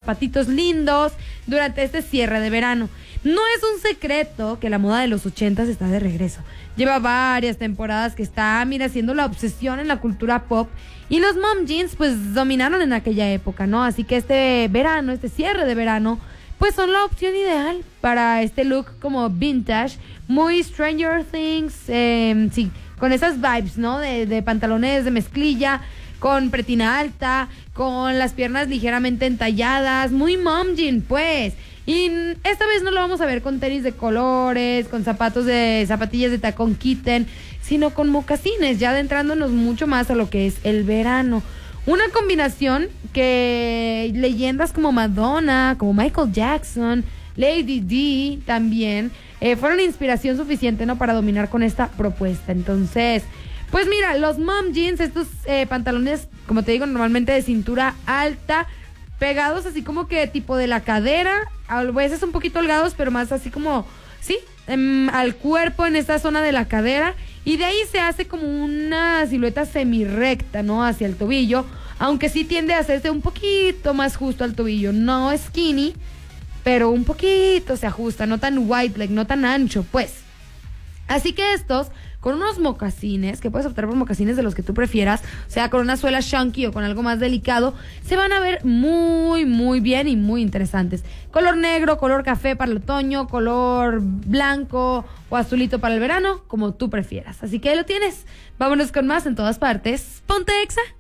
zapatitos lindos durante este cierre de verano. No es un secreto que la moda de los 80s está de regreso. Lleva varias temporadas que está, siendo la obsesión en la cultura pop. Y los mom jeans, pues, dominaron en aquella época, ¿no? Así que este verano, este cierre de verano, pues son la opción ideal para este look como vintage, muy Stranger Things, sí, con esas vibes, ¿no? De pantalones de mezclilla, con pretina alta, con las piernas ligeramente entalladas, muy mom jean, pues. Y esta vez no lo vamos a ver con tenis de colores, con zapatillas de tacón kitten, sino con mocasines, ya adentrándonos mucho más a lo que es el verano. Una combinación que leyendas como Madonna, como Michael Jackson, Lady D también, fueron inspiración suficiente, ¿no?, para dominar con esta propuesta. Entonces, pues mira, los mom jeans, estos pantalones, como te digo, normalmente de cintura alta, pegados así como que tipo de la cadera, a veces un poquito holgados, pero más así como, sí, al cuerpo en esta zona de la cadera, y de ahí se hace como una silueta semi-recta, ¿no?, hacia el tobillo, aunque sí tiende a hacerse un poquito más justo al tobillo, no skinny, pero un poquito se ajusta, no tan wide leg, no tan ancho, pues. Así que estos, con unos mocasines, que puedes optar por mocasines de los que tú prefieras, o sea, con una suela chunky o con algo más delicado, se van a ver muy, muy bien y muy interesantes. Color negro, color café para el otoño, color blanco o azulito para el verano, como tú prefieras. Así que ahí lo tienes. Vámonos con más en todas partes. ¡Ponte Exa!